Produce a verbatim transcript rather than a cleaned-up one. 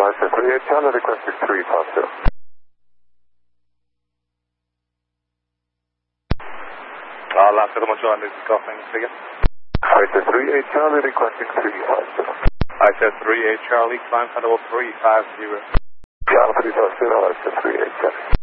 Alaska three eight Charlie, requesting three five zero. Alaska one Charlie, this is Golfing again. I said three eight Charlie, requesting three five zero. I said three eight Charlie, climb level three five zero. Yeah, three five zero, I said three eight Charlie.